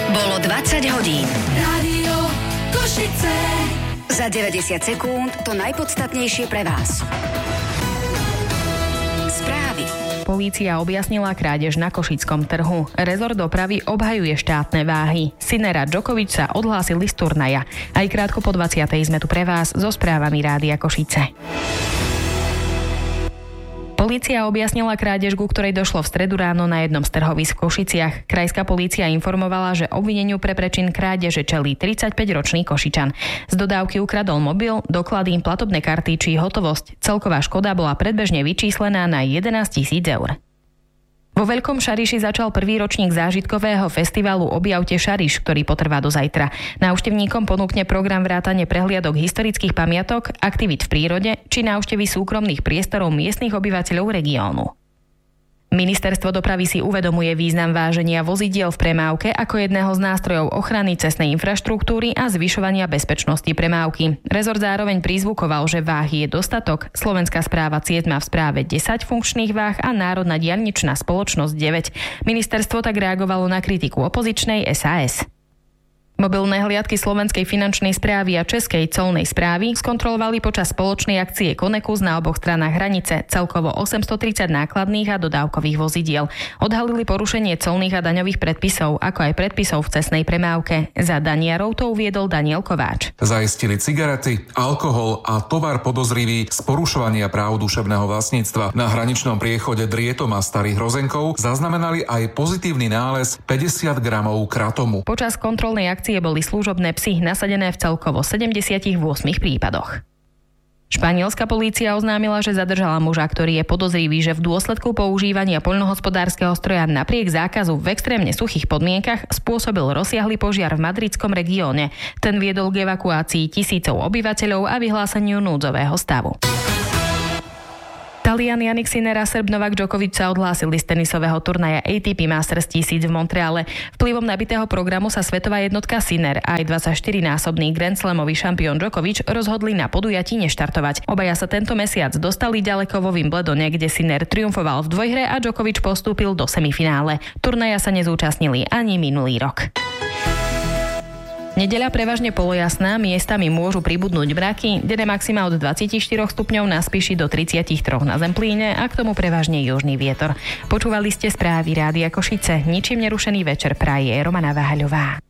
Bolo 20 hodín. Rádio Košice. Za 90 sekúnd to najpodstatnejšie pre vás. Správy. Polícia objasnila krádež na košickom trhu. Rezort dopravy obhajuje štátne váhy. Sinner a Djokovic sa odhlásili z turnaja. Aj krátko po 20. sme tu pre vás so správami Rádia Košice. Polícia objasnila krádež, ku ktorej došlo v stredu ráno na jednom z trhovísk v Košiciach. Krajská polícia informovala, že obvineniu pre prečin krádeže čelí 35-ročný Košičan. Z dodávky ukradol mobil, doklady, platobné karty či hotovosť. Celková škoda bola predbežne vyčíslená na 11 000 eur. Vo Veľkom Šariši začal prvý ročník zážitkového festivalu Objavte Šariš, ktorý potrvá do zajtra. Návštevníkom ponúkne program vrátane prehliadok historických pamiatok, aktivít v prírode či návštevy súkromných priestorov miestnych obyvateľov regiónu. Ministerstvo dopravy si uvedomuje význam váženia vozidiel v premávke ako jedného z nástrojov ochrany cestnej infraštruktúry a zvyšovania bezpečnosti premávky. Rezort zároveň prizvukoval, že váhy je dostatok. Slovenská správa ciest má v správe 10 funkčných váh a Národná diaľničná spoločnosť 9. Ministerstvo tak reagovalo na kritiku opozičnej SAS. Mobilné hliadky Slovenskej finančnej správy a Českej colnej správy skontrolovali počas spoločnej akcie Konekus na oboch stranách hranice celkovo 830 nákladných a dodávkových vozidiel. Odhalili porušenie colných a daňových predpisov, ako aj predpisov v cestnej premávke. Za daniarov to uviedol Daniel Kováč. Zaistili cigarety, alkohol a tovar podozrivý z porušovania práv duševného vlastníctva. Na hraničnom priechode Drietom a Starých Rozenkov zaznamenali aj pozitívny nález 50 gramov kratomu. Počas kontrolnej akcie boli služobné psy nasadené v celkovo 78 prípadoch. Španielská polícia oznámila, že zadržala muža, ktorý je podozrivý, že v dôsledku používania poľnohospodárskeho stroja napriek zákazu v extrémne suchých podmienkach spôsobil rozsiahly požiar v madridskom regióne. Ten viedol k evakuácii tisícov obyvateľov a vyhláseniu núdzového stavu. Talian Jannik Sinner a Srb Novak Djokovic sa odhlásili z tenisového turnaja ATP Masters 1000 v Montreale. Vplyvom nabitého programu sa svetová jednotka Sinner a aj 24-násobný Grand Slamový šampión Djokovic rozhodli na podujatí neštartovať. Obaja sa tento mesiac dostali ďaleko vo Wimbledone, kde Sinner triumfoval v dvojhre a Djokovic postúpil do semifinále. Turnaja sa nezúčastnili ani minulý rok. Nedeľa prevažne polojasná, miestami môžu pribudnúť mraky, denné maxima od 24 stupňov na Spiši do 33 na Zemplíne a k tomu prevažne južný vietor. Počúvali ste správy Rádia Košice. Ničím nerušený večer praje Romana Váhaľová.